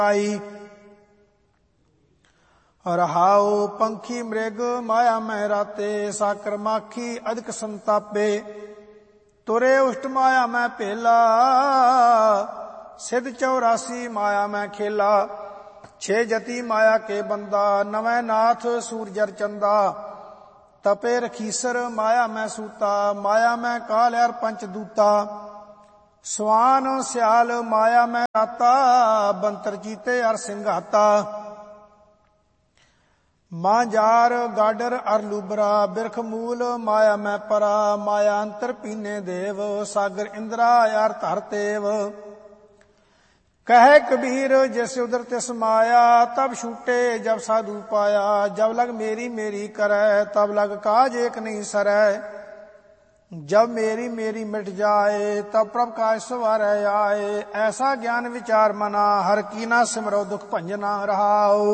आई। रहाओ पंखी मृग माया मैं राते, साकर माखी अधिक संतापे। तुरे उष्ट माया मैं पेला, सिद्ध 84 माया मैं खेला। 6 जति माया के बंदा, नवै नाथ सूरजर चंदा। तपे रखीसर माया मैं सूता, माया मैं काल अर पंच दूता। स्वान सियाल माया मैं राता, बंतर चीते अर सिंघाता। मांजार गाडर अर लूबरा, बिरख मूल माया मैं परा। माया अंतर पीने देव, सागर इंद्रा यार धर तेव। कहे कबीर जैसे उधर तिस माया, तब छूटे जब साधु पाया। जब लग मेरी मेरी करे, तब लग काज एक नहीं सरै। जब मेरी मेरी मिट जाए, तब प्रभ काज सवारै आए। ऐसा ज्ञान विचार मना, हर की ना सिमरो दुख भंजना। रहाओ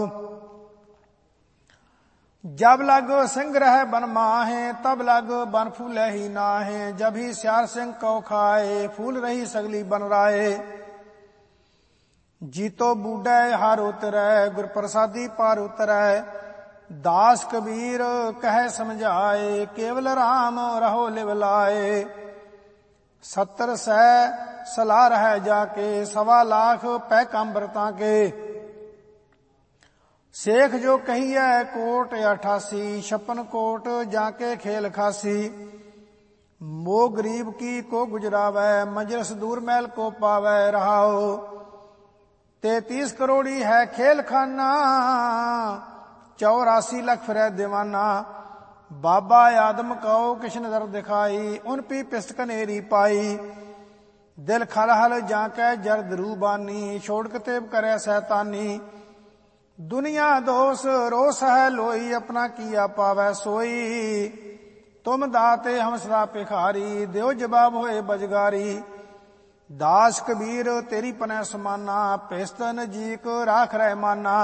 जब लग सिंह रह बन माहे, तब लग बन फूल ही नाहे। जब ही स्यार सिंह कौ खाए, फूल रही सगली बन राए। जीतो बूढ़े हार उतरै, गुर प्रसादी पार उतरै। दास कबीर कह समझाए, केवल राम रहो लिवलाए। 70 सै सलाह रह जाके, 1.25 लाख पै काम्बरता के। शेख जो कहिए कोट 88, 56 कोट जाके खेल खासी। मोह गरीब की को गुजरावै, मंजरस दूर महल को पावै। रहाओ 33 करोड़ी है खेल खाना, 84 लाख फिरै दीवाना। बाबा आदम कहो किश नजर दिखाई, उन पी पिस्त कनेरी पाई। दिल खल हल जाके जर्द रूबानी, छोड़ के तेब करे शैतानी। दुनिया दोष रोष है लोई, अपना किया पावै सोई। तुम दाते हम सदा भिखारी, देव जवाब होए बजगारी। दास कबीर तेरी पनै समाना, पेस्तन जीक राख रह माना।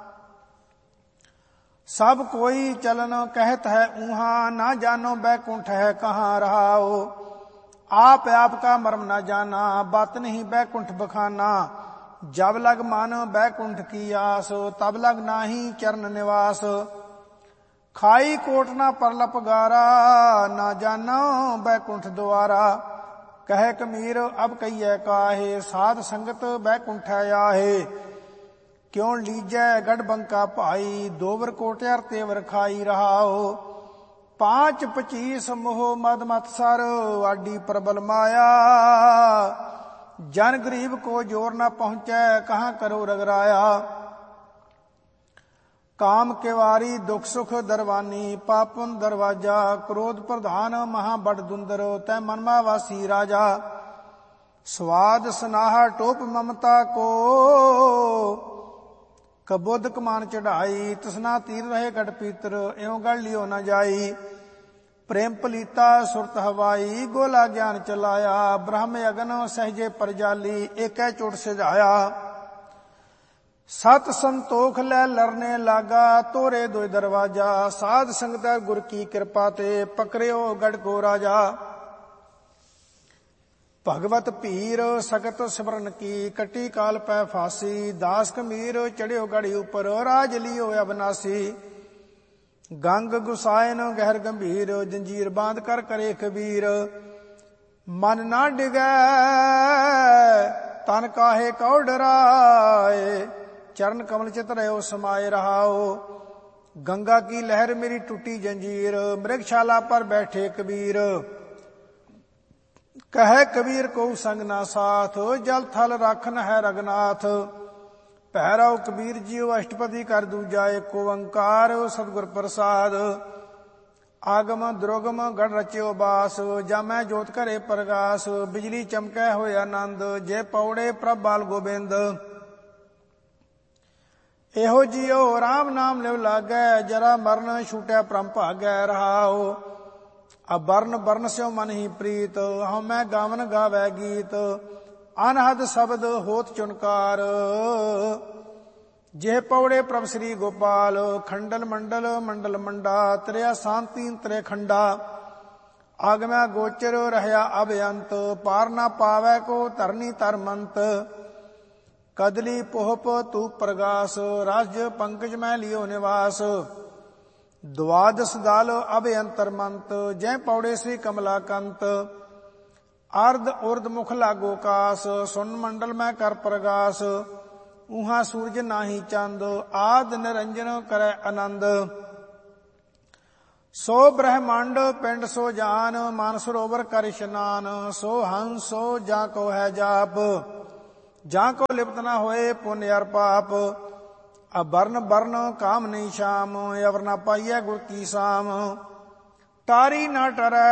सब कोई चलन कहत है ऊहा, ना जानो बैकुंठ है कहाँ। रहाओ आप का मर्म न जाना, बात नहीं बैकुंठ बखाना। जब लग मन बैकुंठ की आस, तब लग नाही चरण निवास। खाई कोटना परलप गारा, ना जानो बैकुंठ द्वारा। कहे कमीर अब कहिए काहे, साध संगत बैकुंठ आहे। क्यों लीजै गढ़ बंका भाई, दोवर कोट्यार तेवर खाई। रहाओ 5 25 मोह मद मत सर, आडी प्रबल माया। जन गरीब को जोर न पहुंचे, कहाँ करो रगराया। काम केवारी दुख सुख दरवानी, पापन दरवाजा। क्रोध प्रधान महा बड़ दुंदर, तै मनमा वासी राजा। स्वाद सनाहा टोप ममता को, कबुद कमान चढ़ाई। तसना तीर रहे गढ़ पीतर, एवं गढ़ लियो न जाई। प्रेम पलीता सुरत हवाई, गोला ज्ञान चलाया। ब्रह्म अगन सहजे परजाली, एक चोट सिजाया। सत संतोख लै लरने लागा, तोरे दो दरवाजा। साध संगत गुर की कृपा ते, पकड़ियो गढ़ को राजा। भगवत पीर सकत सिमरन की, कटी काल पै फांसी। दास कमीर चढ़ियो गढ़ ऊपर, राज लियो अविनाशी। गंग गुसायन गहर गंभीर, जंजीर बांध कर करे कबीर। मन ना डिगै तन काहे कौ डराए, चरण कमल चित रहो समाये। रहाओ गंगा की लहर मेरी टूटी जंजीर, मृगशाला पर बैठे कबीर। कहे कबीर को संग ना साथ, जल थल राखन है रघुनाथ। भैरव कबीर जीव अष्टपदी कर दूजा, एक ओंकार सतगुर प्रसाद। आगम द्रोगम गढ़ रच्यो बास, जामै जोत करे प्रगास। बिजली चमकै होए आनंद, जे पौड़े प्रभ बाल गोबिंद। एहो जियो राम नाम लिव लागै, जरा मरण छूटै परम भागै। रहाओ अब बरन बरन स्यो मन ही प्रीत, हमै गावन गावै गीत। अनहद शब्द होत चुनकार, जेह पौड़े प्रभ श्री गोपाल। खंडल मंडल मंडल मंडा, त्रिया शांति त्रे खंडा। आगमै गोचर रहया अभयंत, पार ना पावै को धरनी तरमंत। कदली पोहप तू प्रगास, राज पंकज में लियो निवास। द्वादश दाल अभयंतर मंत, जय पौड़े श्री कमला कंत। अर्ध उर्द मुख लागो कास, सुन मंडल में कर प्रगास। ऊहा सूरज नाही चंद, आद निरंजन करे आनंद। सो ब्रह्मांड पिंड सो जान, मान सरोवर कर स्नान। सो हंस सो जाको है जाप, जाको लिप्त न होए पुण्य अर पाप। अबर्ण बर्ण काम नहीं शाम, अवर न पाइय गुण की साम। तारी न टरै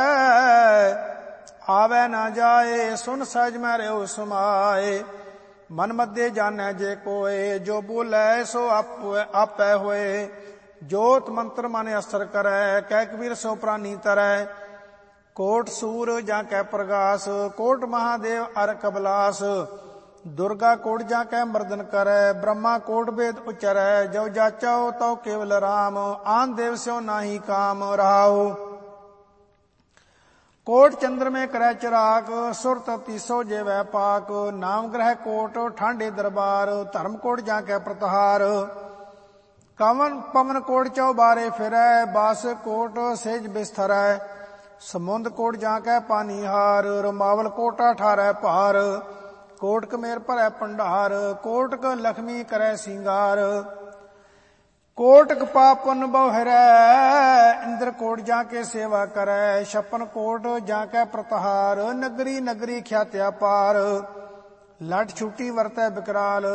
आवे न जाए, सुन सहज में रहो समाए। मन मध्य जाने जे कोय, जो बोले सो आपै होए। जोत मंत्र माने असर करे, कै कबीर सो प्राणी तरै। कोट सूर जाकै प्रगास, कोट महादेव अर कबलास। दुर्गा कोट जाकै मर्दन करे, ब्रह्मा कोट वेद उचरै। जो जाचो तो केवल राम, आन देव स्यो नाही काम रहाओ। कोट चंद्र में करे चिराग, सुर तपति सो जे वै पाक। नाम ग्रह कोट ठांडे दरबार, धर्म कोट जाकै प्रतहार। कवन पवन कोट चौबारे फिरै, बास कोट सेज बिस्तरै। समुंद कोट जाकै पानीहार, रमावल कोट 18 पार। कोट कमेर भरै भंडार, कोटक लक्ष्मी करे सिंगार। कोटक पापन बहुरै, इंद्र कोट जाके सेवा करे। 56 कोट जाकै प्रतहार, नगरी नगरी ख्यात्या पार। लठ छुटी वरतै विकराल,